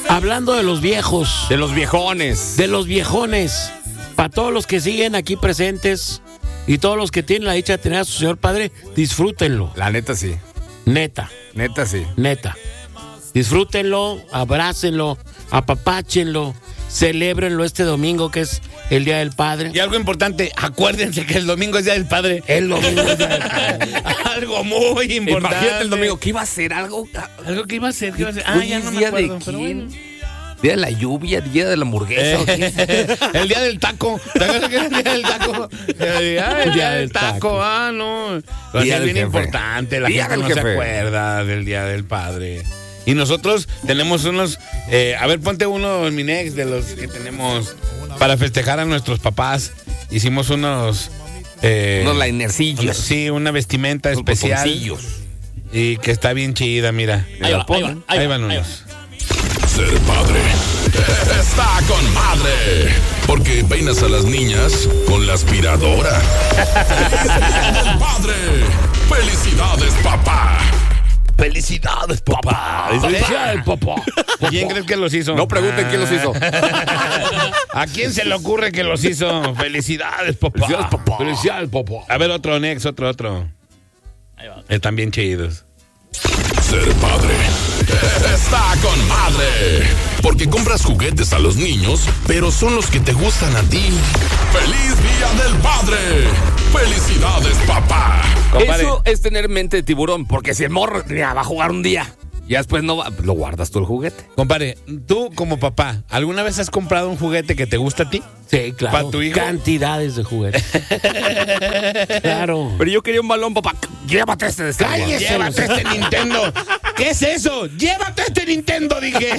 Hablando de los viejos. De los viejones. De los viejones. Para todos los que siguen aquí presentes y todos los que tienen la dicha de tener a su señor padre, disfrútenlo. La neta sí. Neta. Neta sí. Neta. Disfrútenlo, abrácenlo, apapáchenlo, celébrenlo este domingo que es el Día del Padre. Y algo importante, acuérdense que el domingo es Día del Padre. El domingo es Día del Padre. Algo muy importante. Imagínate el domingo, ¿qué iba a hacer? Algo que iba a ser, ¿qué iba a ser? Hoy Ya es no me día acuerdo, de pero quién. bueno. Día de la lluvia, día de la hamburguesa. ¿O qué? El día del taco. ¿Te acuerdas que era el día del taco? El día del taco. Ah, no. Pero Día es del bien jefe. importante. La Día gente del no se jefe. acuerda del Día del Padre. Y nosotros tenemos unos... a ver, ponte uno, mi next, de los que tenemos para festejar a nuestros papás. Hicimos unos... Unos linercillos. Sí, una vestimenta Unos especial. botoncillos. Y que está bien chida, mira. Ahí van va. unos. Ser padre está con madre, porque peinas a las niñas con la aspiradora. Padre, felicidades papá. ¡Felicidades, papá! ¡Felicidades, papá! ¿Quién crees que los hizo? No pregunten quién los hizo. ¿A quién se le ocurre que los hizo? ¡Felicidades, papá! Felicidades, papá. ¡Felicidades, papá! A ver, otro, next, otro. Ahí va. Están bien chidos. Ser padre está con madre, porque compras juguetes a los niños, pero son los que te gustan a ti. ¡Feliz Día del Padre! ¡Felicidades, papá! Compadre. Eso es tener mente de tiburón, porque si el morro mira, va a jugar un día y después no va, lo guardas tú el juguete. Compadre, tú como papá, ¿alguna vez has comprado un juguete que te gusta a ti? Sí, claro. ¿Para tu hijo? Cantidades de juguetes. Claro. Pero yo quería un balón, papá. Llévate este de Star Wars. ¡Cállese! ¡Llévate este Nintendo! ¿Qué es eso? ¡Llévate este Nintendo! Dije.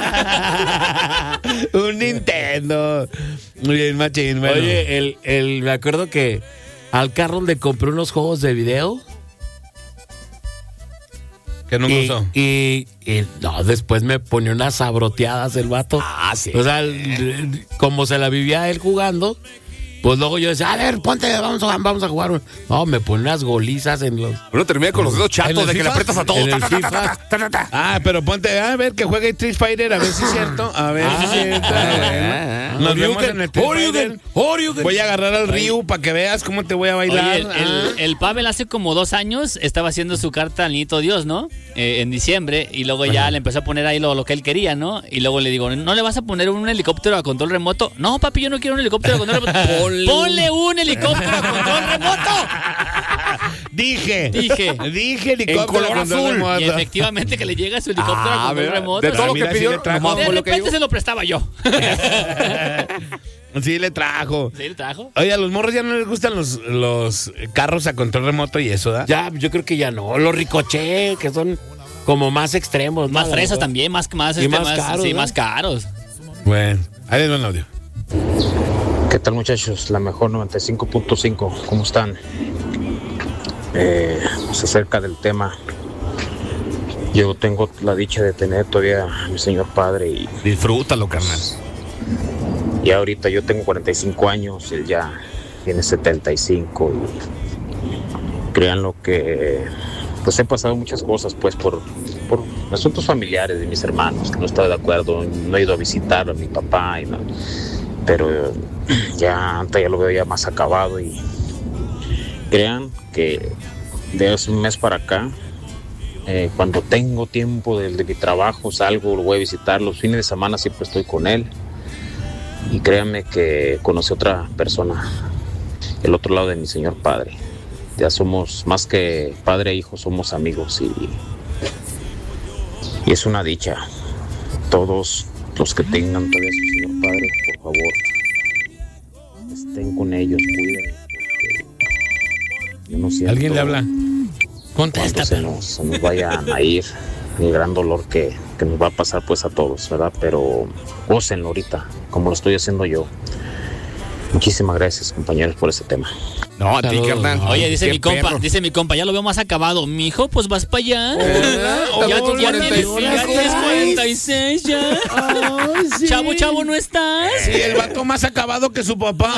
Un Nintendo. Muy bien, machín. Bueno. Oye, me acuerdo que al carro le compré unos juegos de video. que nunca usó. Y no, después me ponía unas sabroteadas el vato. Ah, sí. O sea, como se la vivía él jugando, pues luego yo decía, a ver, ponte, vamos a jugar. No, me pone unas golizas en los... Uno termina con los dedos ¿En chatos el de que le FIFA? aprietas a todo. En el Ta, ta, ta, FIFA. ta, ta, ta, ta. Ah, pero ponte, a ver, que juegue Street Fighter, a ver si es cierto. A ver si es cierto. Nos vemos en el Street Fighter. Voy a agarrar al Ryu para que veas cómo te voy a bailar. Oye, el Pavel hace como 2 años estaba haciendo su carta al Niñito Dios, ¿no? En diciembre, y luego ya le empezó a poner ahí lo que él quería, ¿no? Y luego le digo, ¿no le vas a poner un helicóptero a control remoto? No, papi, yo no quiero un helicóptero a control remoto. Ponle un helicóptero a control remoto. Dije En helicóptero color con azul. remoto. Y efectivamente que le llega su helicóptero a control mira, remoto. de todo lo que Mira, sí pidió, le trajo. nomás De fue lo que repente dio. se lo prestaba yo. Sí le trajo. ¿Sí le trajo? Oye, a los morros ya no les gustan los carros a control remoto y eso, ¿da? Ya, yo creo que ya no. Los Ricochet, que son como más extremos. Más ¿no? fresas también, más Y más caros, sí, ¿no? más caros. Bueno, ahí les va el audio. ¿Qué tal, muchachos? La mejor 95.5, ¿cómo están? Pues acerca del tema, yo tengo la dicha de tener todavía a mi señor padre y Disfrútalo, carnal. ahorita yo tengo 45 años, él ya tiene 75 y créanlo que pues he pasado muchas cosas pues por asuntos familiares de mis hermanos, que no estaba de acuerdo, no he ido a visitar a mi papá y no, pero ya lo veo ya más acabado y crean que de hace un mes para acá, cuando tengo tiempo de mi trabajo, salgo, lo voy a visitar, los fines de semana siempre estoy con él y créanme que conocí a otra persona, el otro lado de mi señor padre. Ya somos más que padre e hijo, somos amigos y es una dicha. Todos los que tengan todavía a su señor padre, por favor, estén con ellos, cuiden. Yo no siento ¿Alguien le habla? cuando se nos vayan a ir, el gran dolor que nos va a pasar pues a todos, ¿verdad? Pero gócenlo ahorita, como lo estoy haciendo yo. Muchísimas gracias, compañeros, por ese tema. No, a ti, Saludos. carnal. Oye, dice Qué perro. mi compa, ya lo veo más acabado. Mijo, pues vas para allá. Ya Estamos tienes 46 ya. Chavo, ¿no estás? Sí, el vato más acabado que su papá.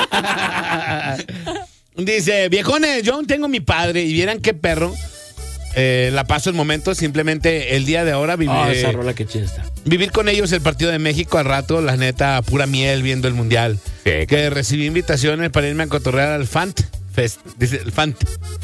Dice, viejones, yo aún tengo mi padre y vieran qué perro. la paso el momento, simplemente el día de ahora esa rola que chida está. vivir con ellos el partido de México al rato, la neta, pura miel viendo el mundial. Que recibí invitaciones para irme a cotorrear al Fant Fest, dice el Fant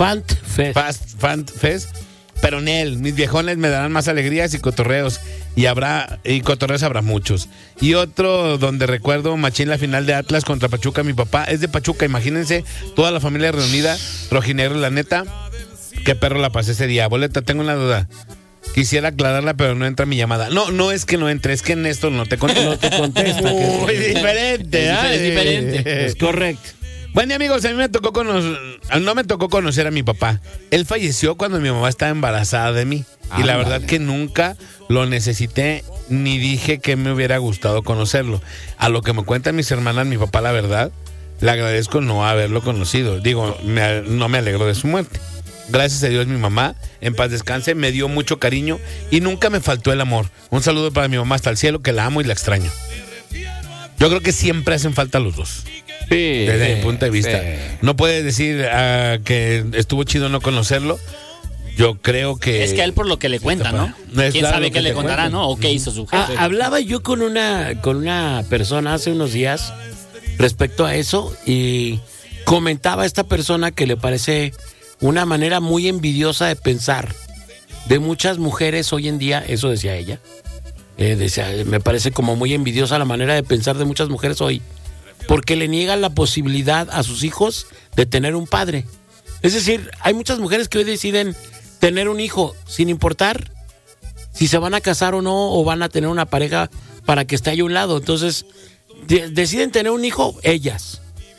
Fest. Pero Nel, mis viejones me darán más alegrías y cotorreos. Y cotorreos habrá muchos. Y otro donde recuerdo machín la final de Atlas contra Pachuca. Mi papá es de Pachuca, imagínense, toda la familia reunida, rojinegro, la neta. Qué perro la pasé ese día. Boleta, tengo una duda. Quisiera aclararla, pero no entra mi llamada. No es que no entre, es que Néstor no te contesta. Muy diferente. Es diferente. Es correcto. Bueno, amigos, a mí no me tocó conocer a mi papá. Él falleció cuando mi mamá estaba embarazada de mí. Y la verdad que nunca lo necesité ni dije que me hubiera gustado conocerlo. A lo que me cuentan mis hermanas, mi papá, la verdad, le agradezco no haberlo conocido. Digo, no me alegro de su muerte. Gracias a Dios, mi mamá, en paz descanse, me dio mucho cariño y nunca me faltó el amor. Un saludo para mi mamá hasta el cielo, que la amo y la extraño. Yo creo que siempre hacen falta los dos. Sí, desde mi punto de vista. Sí. No puedes decir que estuvo chido no conocerlo. Yo creo que... Es que a él por lo que le cuenta, ¿no? ¿Quién sabe qué le contará, no? ¿O qué hizo su jefe? Hablaba yo con una persona hace unos días respecto a eso y comentaba a esta persona que le parece una manera muy envidiosa de pensar de muchas mujeres hoy en día, eso decía ella. Me parece como muy envidiosa la manera de pensar de muchas mujeres hoy, porque le niegan la posibilidad a sus hijos de tener un padre. Es decir, hay muchas mujeres que hoy deciden tener un hijo sin importar si se van a casar o no, o van a tener una pareja para que esté ahí a un lado. Entonces, deciden tener un hijo ellas.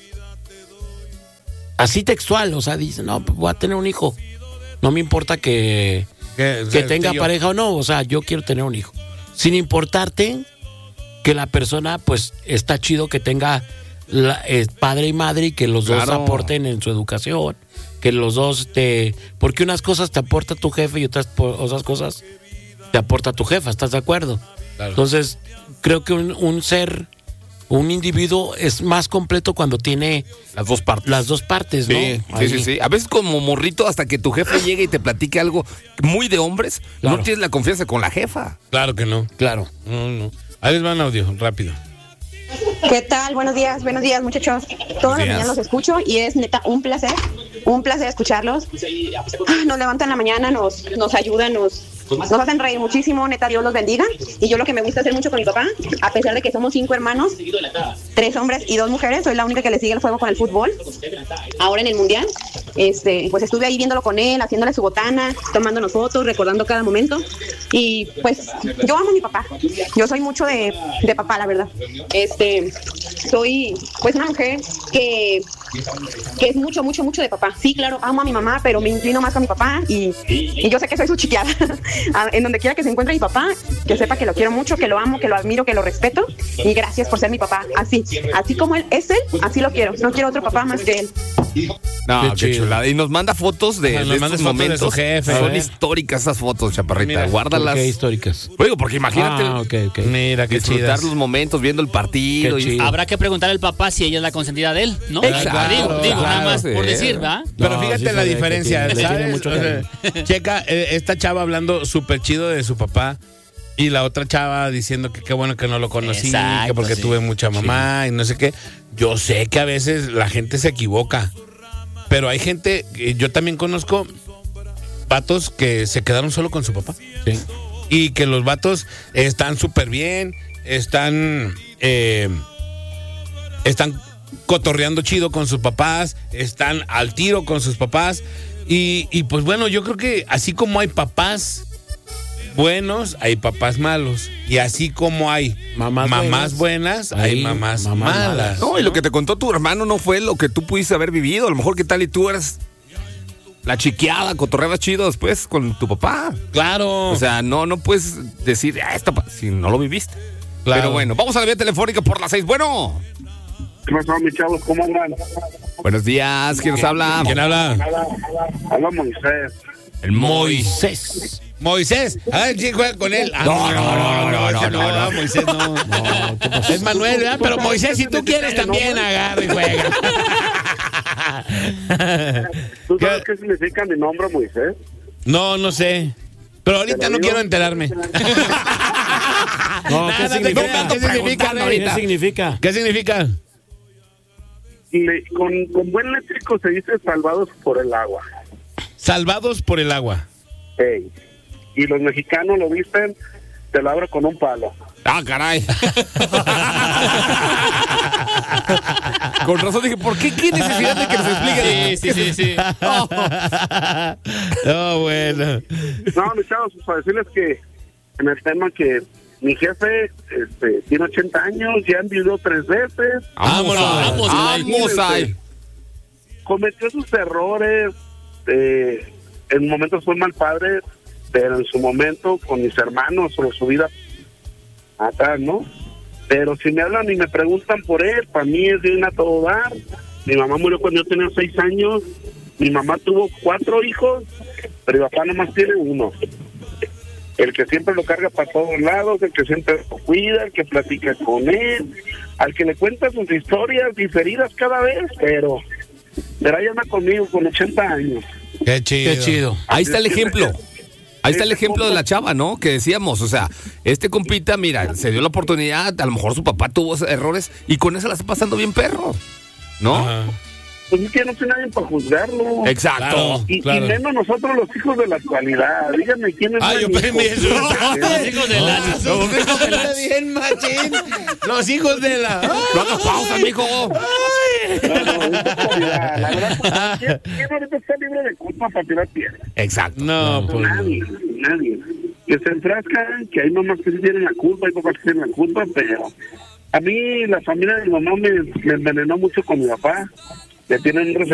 Así textual, o sea, dicen, no, voy a tener un hijo. No me importa que tenga pareja o no, o sea, yo quiero tener un hijo. Sin importarte que la persona, pues, está chido que tenga padre y madre y que los dos aporten en su educación, que los dos porque unas cosas te aporta tu jefe y otras cosas te aporta tu jefa, ¿estás de acuerdo? Claro. Entonces, creo que un individuo es más completo cuando tiene las dos partes, ¿no? Sí. A veces como morrito, hasta que tu jefe llegue y te platique algo muy de hombres, claro, no tienes la confianza con la jefa. Claro que no. Claro. No. Ahí les va un audio, rápido. ¿Qué tal? Buenos días, muchachos. Todos los días los escucho y es neta un placer escucharlos. Nos levantan en la mañana, nos ayudan, nos hacen reír muchísimo, neta, Dios los bendiga. Y yo lo que me gusta hacer mucho con mi papá, a pesar de que somos 5 hermanos, 3 hombres y 2 mujeres, soy la única que le sigue el fuego con el fútbol. Ahora en el mundial, pues estuve ahí viéndolo con él, haciéndole su botana, tomándonos fotos, recordando cada momento. Y pues yo amo a mi papá. Yo soy mucho de papá, la verdad. Soy pues una mujer que es mucho de papá. Sí, claro, amo a mi mamá, pero me inclino más con mi papá y yo sé que soy su chiquiada. En donde quiera que se encuentre mi papá, que sepa que lo quiero mucho, que lo amo, que lo admiro, que lo respeto, y gracias por ser mi papá. Así como él es él, así lo quiero. No quiero otro papá más que él. No, qué chulada. Y nos manda fotos de estos momentos. De su jefe, son históricas esas fotos, chaparrita. Mira, guárdalas. ¿por qué históricas? Oigo, porque imagínate. Okay. Mira, qué disfrutar chidas. los momentos viendo el partido. Habrá que preguntarle al papá si ella es la consentida de él, ¿no? Exacto, Digo, nada más claro, por sí. decir, ¿va? Pero No, fíjate sí la se ve diferencia, que tiene ¿sabes? mucho O sea, checa, esta chava hablando súper chido de su papá y la otra chava diciendo que qué bueno que no lo conocí, Exacto, que porque sí. tuve mucha mamá y no sé qué. Yo sé que a veces la gente se equivoca, pero hay gente, yo también conozco vatos que se quedaron solo con su papá. Sí. Y que los vatos están súper bien, están cotorreando chido con sus papás, están al tiro con sus papás. Y pues bueno, yo creo que así como hay papás buenos, hay papás malos. Y así como hay mamás buenas, hay mamás malas. No, y lo que te contó tu hermano no fue lo que tú pudiste haber vivido. A lo mejor, ¿qué tal? Y tú eras la chiqueada, cotorreabas chido después con tu papá. Claro. O sea, no puedes decir, si no lo viviste. Claro. Pero bueno, vamos a la vía telefónica por las 6. Bueno. ¿Qué pasó, mis chavos? ¿Cómo andan? Buenos días, ¿quién nos habla? ¿Quién habla? Habla Moisés. El Moisés. Moisés. A ver, ¿quién juega con él? No, Moisés no. Es Manuel, ¿verdad? Pero Moisés, si tú quieres también, agarra y juega. ¿Tú sabes qué significa mi nombre, Moisés? No sé. Pero ahorita no quiero enterarme. No, ¿qué significa? ¿Qué significa? ¿Qué significa? ¿Qué significa? Con buen léxico se dice salvados por el agua. Salvados por el agua. Ey. Y los mexicanos lo dicen, te lo abro con un palo. Ah, caray. Con razón dije, ¿por qué? ¿Qué necesidad de que nos expliquen? Sí. Oh, bueno. No, mis chavos, para decirles que en el tema que mi jefe tiene 80 años, ya enviudó 3 veces. Vamos ahí. Cometió sus errores, en momentos fue mal padre, pero en su momento con mis hermanos sobre su vida atrás, ¿no? Pero si me hablan y me preguntan por él, para mí es de una todo dar. Mi mamá murió cuando yo tenía 6 años, mi mamá tuvo 4 hijos, pero mi papá nomás tiene 1. El que siempre lo carga para todos lados, el que siempre lo cuida, el que platica con él, al que le cuenta sus historias diferidas cada vez, pero ahí anda conmigo con 80 años. Qué chido. Ahí está el ejemplo. Ahí está el ejemplo de la chava, ¿no? Que decíamos, o sea, este compita, mira, se dio la oportunidad, a lo mejor su papá tuvo errores y con eso la está pasando bien perro, ¿no? Ajá. Pues es que no soy nadie para juzgarlo. Exacto. Y menos nosotros los hijos de la actualidad. Díganme quién es Ay, yo pensé eso. Los hijos de la... Bien, machín. Los hijos de la... No hagas pausa, mijo. La verdad, ¿quién ahorita está libre de culpa para tirar piedra? Exacto. No, pues... Nadie. Que se enfrascan, que hay mamás que sí tienen la culpa, hay papás que tienen la culpa, pero a mí la familia de mi mamá me envenenó mucho con mi papá. Que tienen un